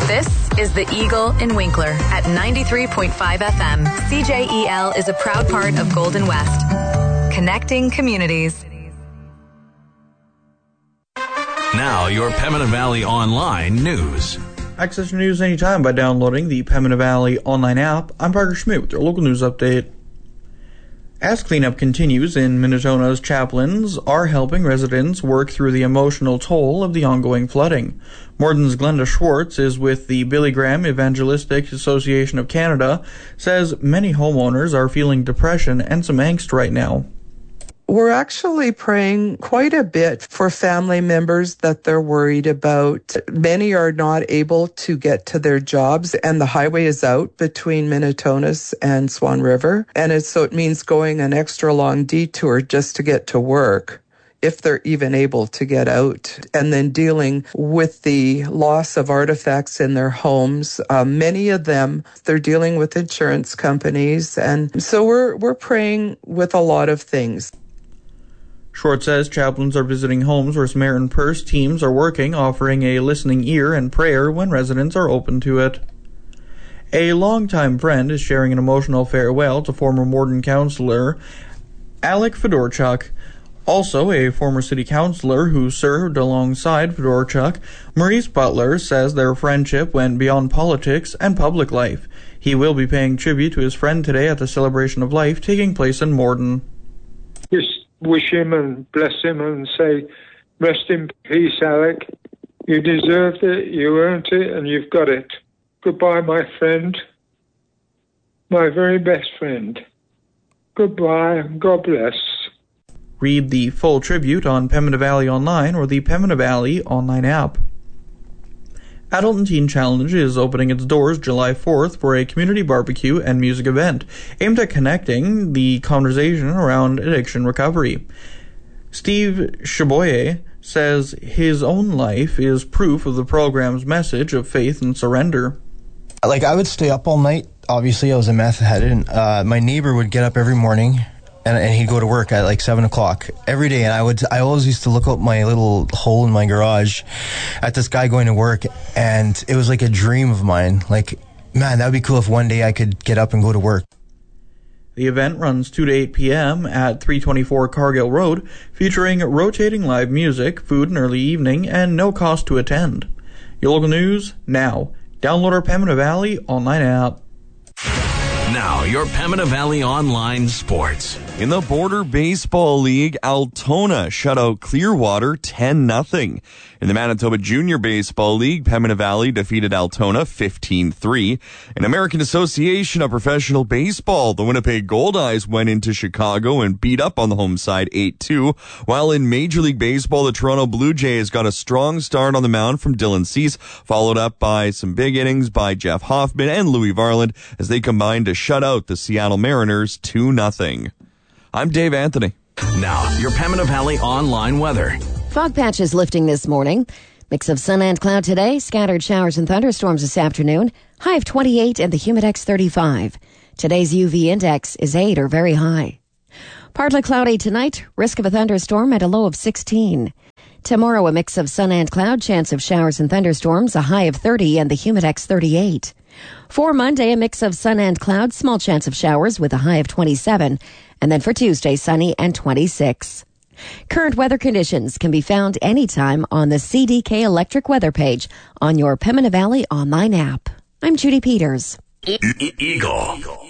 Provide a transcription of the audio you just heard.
This is the Eagle in Winkler at 93.5 FM. CJEL is a proud part of Golden West. Connecting communities. Now, your Pembina Valley Online news. Access your news anytime by downloading the Pembina Valley Online app. I'm Parker Schmidt with your local news update. As cleanup continues in Minnetonka's, chaplains are helping residents work through the emotional toll of the ongoing flooding. Morden's Glenda Schwartz is with the Billy Graham Evangelistic Association of Canada, says many homeowners are feeling depression and some angst right now. We're actually praying quite a bit for family members that they're worried about. Many are not able to get to their jobs, and the highway is out between Minnetonka and Swan River. And so it means going an extra long detour just to get to work, if they're even able to get out, and then dealing with the loss of artifacts in their homes. Many of them, they're dealing with insurance companies. And so we're praying with a lot of things. Schwartz says chaplains are visiting homes where Samaritan Purse teams are working, offering a listening ear and prayer when residents are open to it. A longtime friend is sharing an emotional farewell to former Morden councillor Alec Fedorchuk. Also, a former city councillor who served alongside Fedorchuk, Maurice Butler, says their friendship went beyond politics and public life. He will be paying tribute to his friend today at the Celebration of Life taking place in Morden. Just wish him and bless him and say, rest in peace, Alec. You deserved it, you earned it, and you've got it. Goodbye, my friend. My very best friend. Goodbye, and God bless. Read the full tribute on Pembina Valley Online or the Pembina Valley Online app. Adult and Teen Challenge is opening its doors July 4th for a community barbecue and music event aimed at connecting the conversation around addiction recovery. Steve Chaboyer says his own life is proof of the program's message of faith and surrender. I would stay up all night. Obviously, I was a meth head, and my neighbor would get up every morning, and he'd go to work at 7 o'clock every day. And I always used to look out my little hole in my garage at this guy going to work, and it was like a dream of mine. Man, that would be cool if one day I could get up and go to work. The event runs 2 to 8 p.m. at 324 Cargill Road, featuring rotating live music, food in early evening, and no cost to attend. Your local news now. Download our Pembina Valley Online app. Now, your Pembina Valley Online sports. In the Border Baseball League, Altona shut out Clearwater 10-0. In the Manitoba Junior Baseball League, Pembina Valley defeated Altona 15-3. In American Association of Professional Baseball, the Winnipeg Goldeyes went into Chicago and beat up on the home side 8-2. While in Major League Baseball, the Toronto Blue Jays got a strong start on the mound from Dylan Cease, followed up by some big innings by Jeff Hoffman and Louis Varland as they combined to shut out the Seattle Mariners 2-0. I'm Dave Anthony. Now, your Pembina Valley Online weather. Fog patches lifting this morning. Mix of sun and cloud today. Scattered showers and thunderstorms this afternoon. High of 28 and the Humidex 35. Today's UV index is 8 or very high. Partly cloudy tonight. Risk of a thunderstorm at a low of 16. Tomorrow, a mix of sun and cloud. Chance of showers and thunderstorms. A high of 30 and the Humidex 38. For Monday, a mix of sun and clouds. Small chance of showers with a high of 27. And then for Tuesday, sunny and 26. Current weather conditions can be found anytime on the CDK Electric Weather page on your Pembina Valley Online app. I'm Judy Peters. Eagle.